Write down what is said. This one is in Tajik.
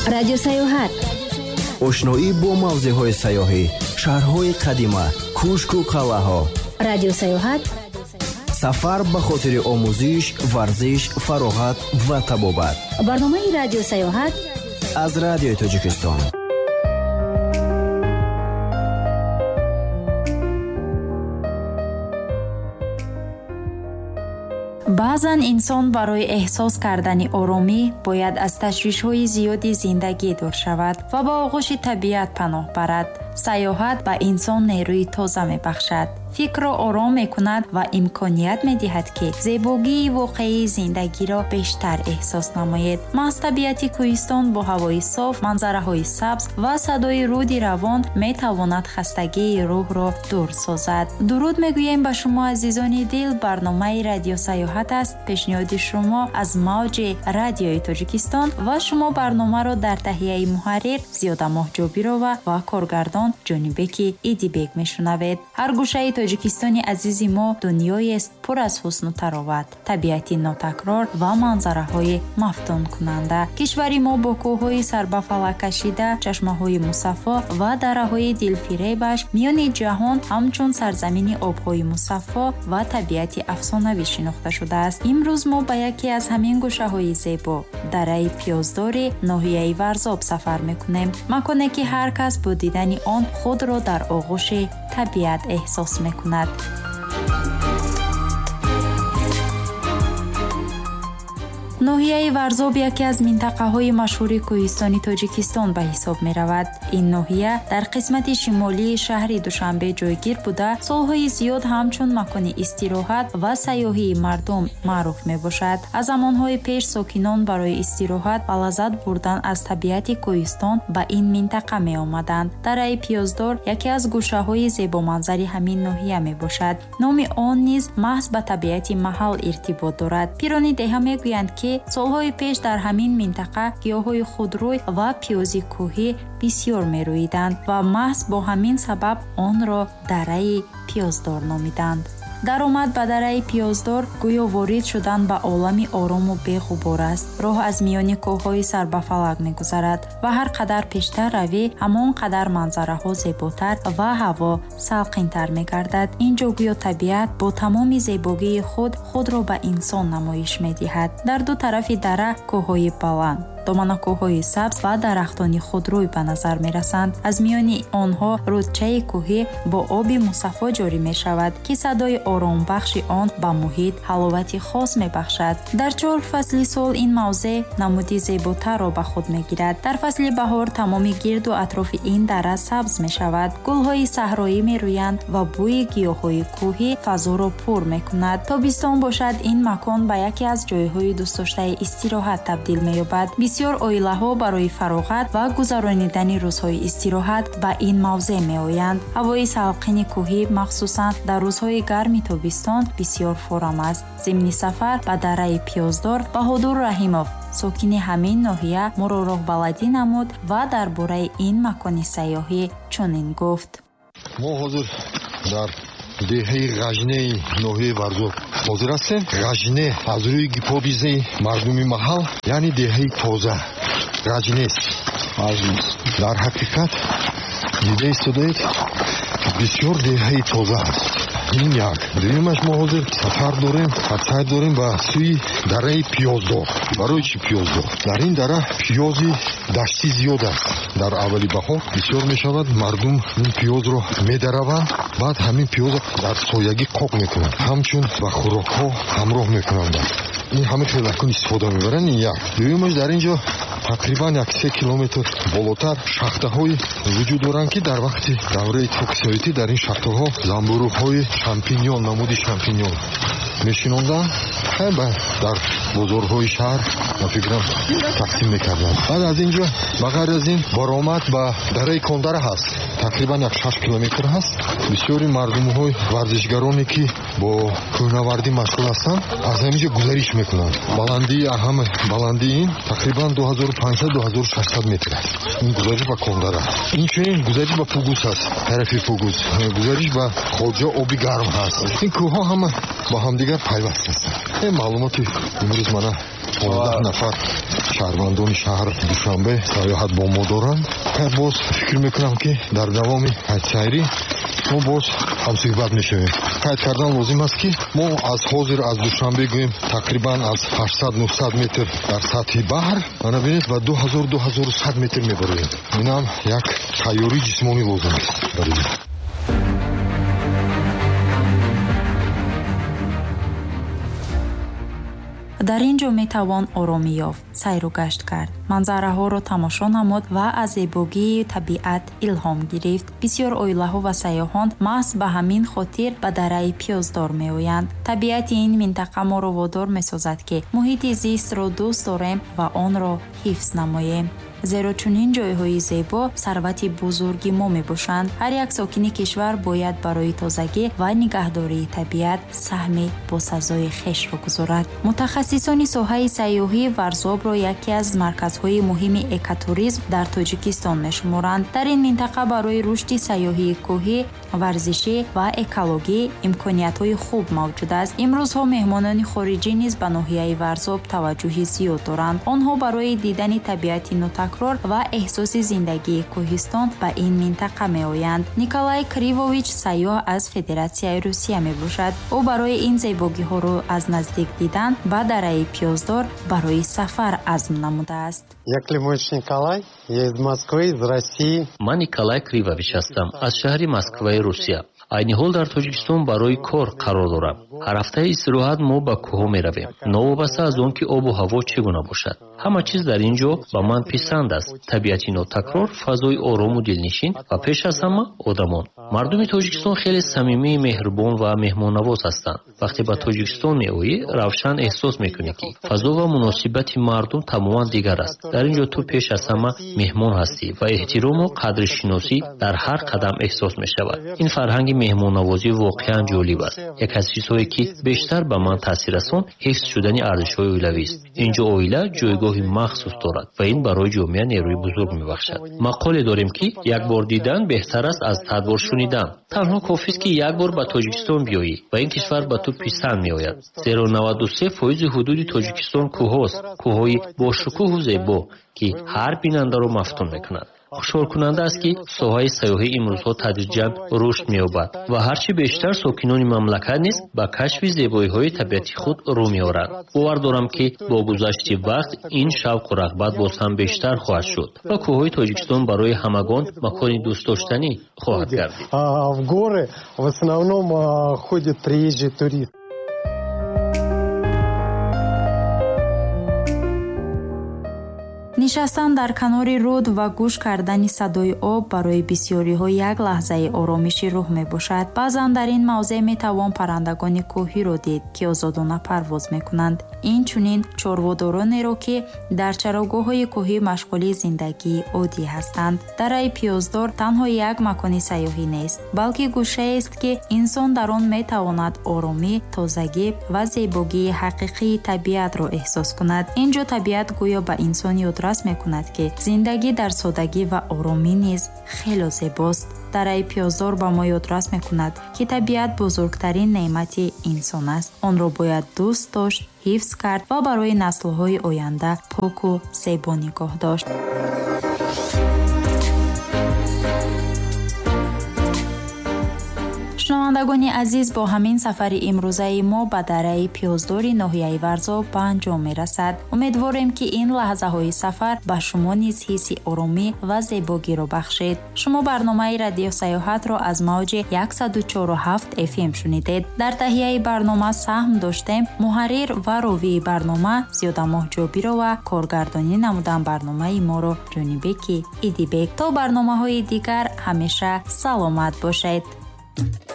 радио Сайёҳат. ошноӣ бо мавзеъҳои сайёҳӣ, шаҳрҳои қадима, кӯшку қалъаҳо. радио Сайёҳат. сафар ба хотири омӯзиш, варзиш, фароғат ва табобат. барномаи радио Сайёҳат аз радиои Тоҷикистон. баъзан инсон барои эҳсос кардани оромӣ бояд аз ташвишҳои зиёди зиндагӣ дур шавад ва ба оғӯши табиат паноҳ барад. сайёҳат ба инсон нерӯи тоза мебахшад, фикрро ором мекунад ва имконият медиҳад ки зебогии воқеии зиндагиро бештар эҳсос намоед. маҳз табиати кӯҳистон бо ҳавои соф, манзараҳои сабз ва садои руди равон метавонад хастагии рӯҳро дур созад. дуруд мегӯем ба шумо азизони дил. барномаи радио Сайёҳат аст. пешниҳоди шумо аз мавҷи радиои Тоҷикистон ва шумо барномаро дар таҳияи муҳаррир Зиёда Моҳҷобирова ва коргардон ҷонибеки Идибек мешунавед. ҳар гӯшаи Тоҷикистони азизи мо дунёест пур аз ҳусну тароват, табиати нотакрор ва манзараҳои мафтункунанда. кишвари мо бо кӯҳҳои сарбафалак кашида, чашмаҳои мусаффо ва дараҳои дилфиребаш миёни ҷаҳон ҳамчун сарзамини обҳои мусаффо ва табиати афсонавӣ шинохта шудааст. имрӯз мо ба яке аз ҳамин гӯшаҳои зебо, дараи Пиёздори ноҳияи Варзоб сафар мекунем. маконе ки ҳар кас бо дидани он худро дар оғӯши табиат эҳсос мекунад. ноҳияи Варзоб яке аз минтақаҳои машҳури кӯҳистони Тоҷикистон ба ҳисоб меравад. ин ноҳия дар қисмати шимолии шаҳри Душанбе ҷойгир буда, солҳои зиёд ҳамчун макони истироҳат ва сайёҳии мардум маъруф мебошад. аз замонҳои пеш сокинон барои истироҳат ва лаззат бурдан аз табиати кӯҳистон ба ин минтақа меомаданд. дараи Пиёздор яке аз гӯшаҳои зебоманзари ҳамин ноҳия мебошад. номи он низ маҳз ба табиати маҳал иртибот дорад. пирони деҳа мегӯянд ки солҳои пеш дар ҳамин минтақа гиёҳҳои худрӯй ва пиёзи кӯҳӣ бисёр мерӯиданд ва маҳз бо ҳамин сабаб онро дараи Пиёздор номиданд. даромад ба дараи Пиёздор гӯё ворид шудан ба олами орому беғубор аст. роҳ аз миёни кӯҳҳои сарбафалак мегузарад ва ҳар қадар пештар равӣ, ҳамон қадар манзараҳо зеботар ва ҳаво салқинтар мегардад. ин ҷо гӯё табиат бо тамоми зебогии худро ба инсон намоиш медиҳад. дар ду тарафи дара кӯҳҳои баланд, доманакӯҳҳои сабз ва дарахтони худрӯй ба назар мерасанд. аз миёни онҳо рудчаи кӯҳӣ бо оби мусаффо ҷорӣ мешавад ки садои оромбахши он ба муҳит ҳаловати хос мебахшад. дар 4 фасли сол ин мавзеъ намуди зеботарро ба худ мегирад. дар фасли баҳор тамоми гирду атрофи ин дара сабз мешавад. гулҳои саҳроӣ мерӯянд ва бӯи гиёҳҳои кӯҳӣ фазоро пур мекунад. тобистон бошад, ин макон ба яке аз ҷойҳои дӯстдоштаи истироҳат табдил меёбад. бисёр оилаҳо барои фароғат ва гузаронидани рӯзҳои истироҳат ба ин мавзеъ меоянд. ҳавои салқини кӯҳӣ махсусан дар рӯзҳои гарми тобистон бисёр форам аст. зимни сафар ба дараи Пиёздор Баҳодур Раҳимов, сокини ҳамин ноҳия, моро роҳбаладӣ намуд ва дар бораи ин макони сайёҳӣ чунин гуфт. мо ҳозир дар деҳаи ғажнеи ноҳияи Варзоб ҳозир ҳастем. ғажне аз рӯи гипотезаи мардуми маҳал яъне деҳаи тоза ғажнест. дар ҳақиқат дида истодаед бисёр деҳаи тоза аст. ин як. дуюмаш, мо ҳозир сафар дорем, сайр дорем ба сӯи дараи Пиёздор. барои чӣ Пиёздор? дар ин дара пиёзи даштӣ зиёд аст. дар аввали баҳор бисёр мешавад, мардум ин пиёзро медараванд, баъд ҳамин пиёзро дар соягӣ қоқ мекунанд, ҳамчун ба хӯрокҳо ҳамроҳ мекунанд. ин ҳама хелакун истифода мебаранд. ин як. дуюмаш, дар ин ҷо тақрибан 1-3 километр болотар шахтаҳои вуҷуд доранд ки дар вақти давраи Ittifoqi Советӣ дар ин шахтаҳо замбӯруғҳои шампиньон, намуди шампиньон мешинондан, дар бозорҳои шаҳр фикрам тақсим мекарданд. баъд аз ин ҷо ба ғайр аз ин баромад ба дараи Кондара ҳаст. тақрибан 6 километр ҳаст. бисёри мардумҳои варзишгароне ки бо кӯҳнавардӣ машғул ҳастанд, аз ҳамин ҷо гузариш мекунанд. баландии ин тақрибан 2500-2600 метр аст. ин гузариш ба Кондара. инчунин гузариш ба Фугус аст. тарафи Фугус гузариш ба хоҷа оби гарм ҳаст. ин кӯҳҳо ҳама با هم دیگر پیوست هستند. این معلوماتی امروز имрӯз мана 15 нафар шаҳрвандони шаҳр Душанбе саёҳат бо мо доранд. Боз фикр мекунам ки дар давоми сайрӣ мо боз ҳамсӯҳбат мешавем. қайд кардан лозим аст ки мо аз ҳозир аз Душанбе гӯем тақрибан аз 800-900 метр дар сатҳи баҳр мана бинед ва 2000-2100 метр мебароем. инам як тайёрии ҷисмонӣ лозим аст барои дар ин ҷо метавон оромӣ ёфт, сайру гашт кард, манзараҳоро тамошо намуд ва аз зебогии табиат илҳом гирифт. бисёр оилаҳо ва сайёҳон маҳз ба ҳамин хотир ба дараи Пиёздор меоянд. табиати ин минтақа моро водор месозад ки муҳити зистро дӯст дорем ва онро ҳифз намоем. зеро чунин ҷойҳои зебо сарвати бузурги мо мебошанд. ҳар як сокини кишвар бояд барои тозагӣ ва нигаҳдории табиат саҳми босазои хешро гузорад. мутахассисони соҳаи сайёҳӣ Варзобро яке аз марказҳои муҳими экотуризм дар Тоҷикистон мешуморанд. дар ин минтақа барои рушди сайёҳии кӯҳӣ, варзишӣ ва экологӣ имкониятҳои хуб мавҷуд аст. имрӯзҳо меҳмонони хориҷӣ низ ба ноҳияи Варзоб таваҷҷӯҳи зиёд доранд. онҳо барои дидани табиати нотакрор ва эҳсоси зиндагии кӯҳистон ба ин минтақа меоянд. Николай Кривович сайёҳ аз Федератсияи Русия мебошад. ӯ барои ин зебогиҳоро аз наздик дидан ба дараи Пиёздор барои сафар азм намудааст. Николай, я из Москвы, из России. Ман Николай Кривович ҳастам аз шаҳри Москваи Русия. айни ҳол дар Тоҷикистон барои кор қарор дорам. ҳар ҳафтаи истироҳат мо ба кӯҳҳо меравем, новобаста аз он ки обу ҳаво чӣ гуна бошад. ҳама чиз дар ин ҷо ба ман писанд аст. табиати нотакрор, фазои орому дилнишин ва пеш аз ҳама одамон. мардуми Тоҷикистон хеле самимӣ, меҳрубон ва меҳмоннавоз ҳастанд. вақте ба Тоҷикистон меоӣ, равшан эҳсос мекунӣ ки фазо ва муносибати мардум тамоман дигар аст. дар ин ҷо ту пеш аз ҳама меҳмон ҳастӣ ва эҳтирому қадришиносӣ дар ҳар қадам эҳсос мешавад. ин фарҳанги меҳмоннавозӣ воқеан ҷолиб аст. як аз чизҳое ки бештар ба ман таъсир расон ҳифз шудани арзишҳои оилавист. ин ҷо оила ҷойгоҳи махсус дорад ва ин барои ҷомеа нерӯи бузург мебахшад. мақоле дорем ки як бор дидан беҳтар аст аз сад бор шунидан. танҳо кофист ки як бор ба Тоҷикистон биёӣ ва ин кишвар ба ту писанд меояд. зеро 93% ҳудуди Тоҷикистон кӯҳҳост. кӯҳҳои бошукӯҳу зебо ки ҳар бинандаро мафтун мекунад. хушҳолкунанда аст ки соҳаи сайёҳӣ имрӯзҳо тадриҷан рушд меёбад ва ҳарчи бештар сокинони мамлакат низ ба кашфи зебоиҳои табиати худ рӯ меоранд. бовар дорам ки бо гузашти вақт ин шавқу рағбат боз ҳам бештар хоҳад шуд ва кӯҳҳои Тоҷикистон барои ҳамагон макони дӯстдоштанӣ хоҳад гардид. В горы в основном ходят приезжие туристы. нишастан дар канори руд ва гӯш кардани садои об барои бисёриҳо як лаҳзаи оромиши рӯҳ мебошад. баъзан дар ин мавзеъ метавон паррандагони кӯҳиро дид ки озодона парвоз мекунанд. инчунин чорводоронеро ки дар чарогоҳҳои кӯҳӣ машғули зиндагии оддӣ ҳастанд. дараи Пиёздор танҳо як макони сайёҳӣ нест, балки гӯшаест ки инсон дар он метавонад оромӣ, тозагӣ ва зебогии ҳақиқии табиатро эҳсос кунад. ин ҷо табиат гӯё ба инсон ёдрас мекунад ки зиндагӣ дар содагӣ ва оромӣ низ хело зебост. дараи Пиёздор ба мо ёдрас мекунад ки табиат бузургтарин неъмати инсон аст. онро бояд дӯст дошт, ҳифз кард ва барои наслҳои оянда поку зебо нигоҳ дошт. шунавандагони азиз, бо ҳамин сафари имрӯзаи мо ба дараи Пиёздори ноҳияи Варзоб ба анҷом мерасад. умедворем ки ин лаҳзаҳои сафар ба шумо низ ҳисси оромӣ ва зебогиро бахшед. шумо барномаи радио саёҳатро аз мавҷи 104.7 FM шунидед. дар таҳияи барнома саҳм доштем муҳаррир ва ровии барнома Зиёдамоҳ Ҷобирова, коргардонӣ намудан барномаи моро Ҷонибеки Идибек. то барномаҳои дигар ҳамеша саломат бошед.